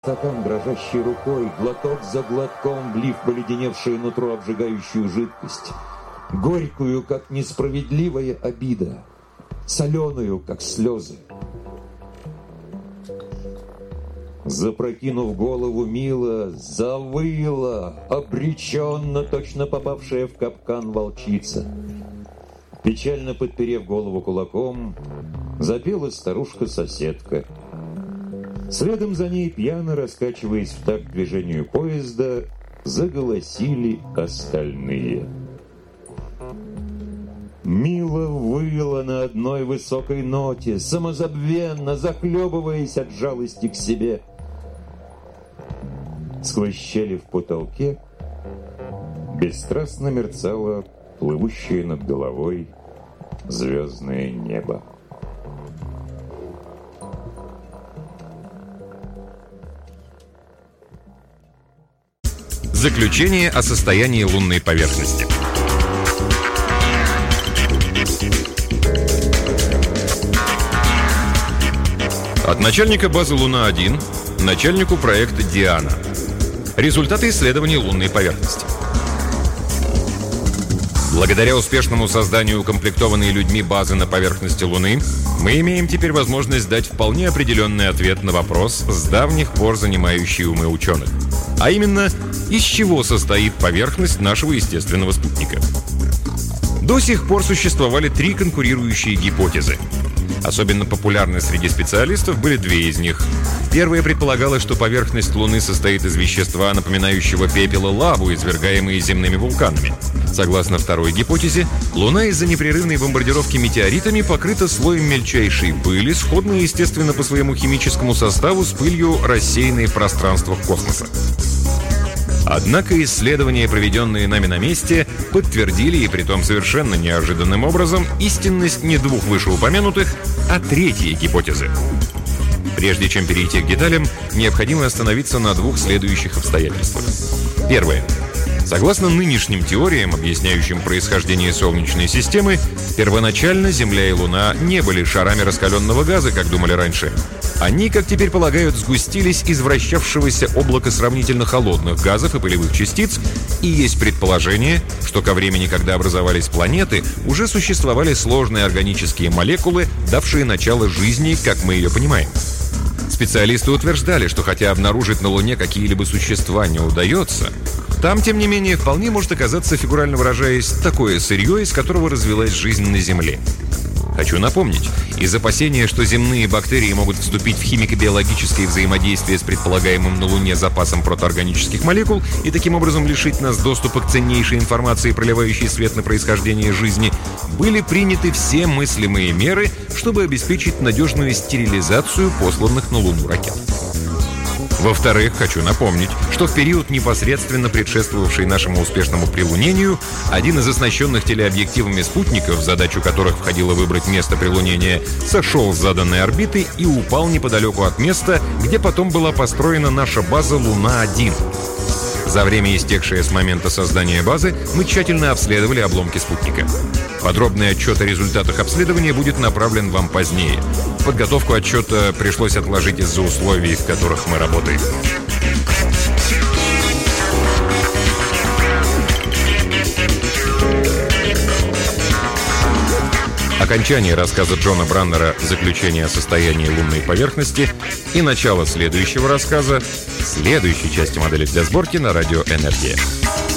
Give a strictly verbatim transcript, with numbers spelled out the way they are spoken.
Стакан дрожащей рукой, глоток за глотком влив в оледеневшее нутро обжигающую жидкость, горькую, как несправедливая обида, соленую, как слезы. Запрокинув голову, Мила завыла, обреченно, точно попавшая в капкан волчица. Печально подперев голову кулаком, запела старушка-соседка. Следом за ней, пьяно раскачиваясь в такт движению поезда, заголосили остальные. Мила выла на одной высокой ноте, самозабвенно, захлебываясь от жалости к себе. Сквозь щели в потолке бесстрастно мерцало плывущее над головой звездное небо. Заключение о состоянии лунной поверхности. От начальника базы Луна-один начальнику проекта Диана. Результаты исследований лунной поверхности. Благодаря успешному созданию укомплектованной людьми базы на поверхности Луны, мы имеем теперь возможность дать вполне определенный ответ на вопрос, с давних пор занимающий умы ученых. А именно, из чего состоит поверхность нашего естественного спутника. До сих пор существовали три конкурирующие гипотезы. Особенно популярны среди специалистов были две из них. Первая предполагала, что поверхность Луны состоит из вещества, напоминающего пепел и лаву, извергаемые земными вулканами. Согласно второй гипотезе, Луна из-за непрерывной бомбардировки метеоритами покрыта слоем мельчайшей пыли, сходной, естественно, по своему химическому составу с пылью, рассеянной в пространствах космоса. Однако исследования, проведенные нами на месте, подтвердили, и притом совершенно неожиданным образом, истинность не двух вышеупомянутых, а третьей гипотезы. Прежде чем перейти к деталям, необходимо остановиться на двух следующих обстоятельствах. Первое. Согласно нынешним теориям, объясняющим происхождение Солнечной системы, первоначально Земля и Луна не были шарами раскаленного газа, как думали раньше. Они, как теперь полагают, сгустились из вращавшегося облака сравнительно холодных газов и пылевых частиц, и есть предположение, что ко времени, когда образовались планеты, уже существовали сложные органические молекулы, давшие начало жизни, как мы ее понимаем. Специалисты утверждали, что хотя обнаружить на Луне какие-либо существа не удается, там, тем не менее, вполне может оказаться, фигурально выражаясь, такое сырье, из которого развилась жизнь на Земле. Хочу напомнить, из опасения, что земные бактерии могут вступить в химико-биологическое взаимодействие с предполагаемым на Луне запасом протоорганических молекул и таким образом лишить нас доступа к ценнейшей информации, проливающей свет на происхождение жизни, были приняты все мыслимые меры, чтобы обеспечить надежную стерилизацию посланных на Луну ракет. Во-вторых, хочу напомнить, что в период, непосредственно предшествовавший нашему успешному прилунению, один из оснащенных телеобъективами спутников, задачу которых входило выбрать место прилунения, сошел с заданной орбиты и упал неподалеку от места, где потом была построена наша база Луна-один. За время, истекшее с момента создания базы, мы тщательно обследовали обломки спутника. Подробный отчет о результатах обследования будет направлен вам позднее. Подготовку отчета пришлось отложить из-за условий, в которых мы работаем. Окончание рассказа Джона Браннера «Заключение о состоянии лунной поверхности» и начало следующего рассказа, следующей части модели для сборки на радио «Энергия».